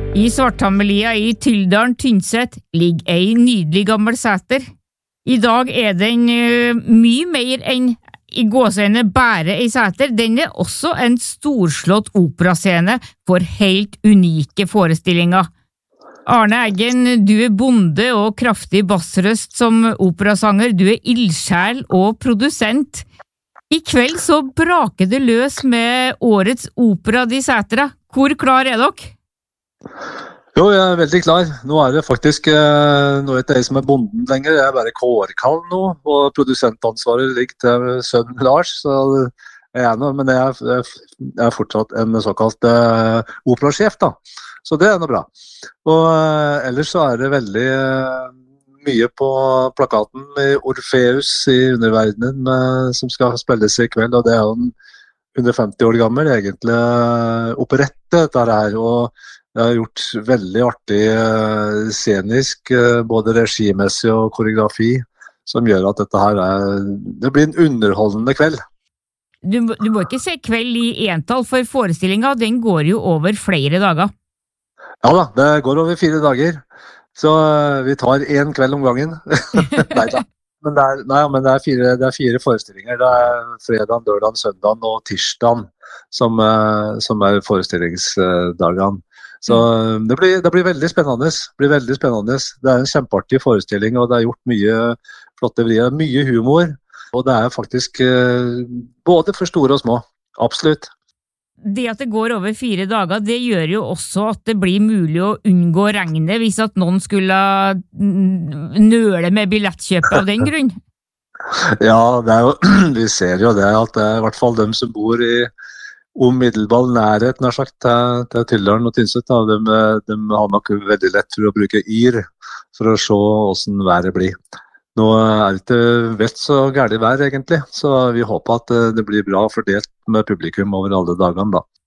I Svarthammelia i Tyldalen Tynset ligger ei nydelig gammel sæter. I dag den mye mer enn i gåseøyne bare ei sæter. Den også en storslått operascene for helt unike forestillinger. Arne Eggen, du bonde og kraftig bassrøst som operasanger. Du ildsjel og produsent. I kveld så braker det løs med årets opera de Sætra. Hvor klar dere? Jo, jeg veldig klar. Nå det faktisk nå ikke jeg som bonden lenger. Jeg bare kårkall nå, og produsentansvaret ligger til sønnen Lars. Så jeg nå, men jeg fortsatt en såkalt operasjef da. Så det noe bra. Og ellers så det veldig mye på plakaten med Orfeus i underverdenen som skal spilles i kveld, og det jo en 150 år gammel egentlig operette dette her, og det har gjort veldig artig scenisk, både regimessig og koreografi, som gjør at dette her det blir en underholdende kveld. Du må ikke se kveld i entall, for forestillingen den går jo over flere dager. Ja da, det går over 4 dager. Så vi tar en kveld om gangen. Neida. Men det er 4 forestillinger. Det fredagen, lørdagen, søndagen og tirsdagen som forestillingsdagene. Så det blir veldig spennende. Det en kjempeartig forestilling, og det gjort mye flotte vrier, mye humor. Og det faktisk både for store og små. Absolutt. Det at det går over 4 dager, det gjør jo også at det blir mulig å unngå regnet hvis at noen skulle nøle med billettkjøpet av den grunn. Ja, det jo, vi ser jo det at det I hvert fall de som bor I umiddelbar nærhet, nær sagt, til Tyldalen og Tynset, de har nok veldig lett for å bruke yr for å se hvordan været blir. Nå det ikke vet så gærlig vær egentlig, så vi håper at det blir bra fordelt med publikum over alle dagene da.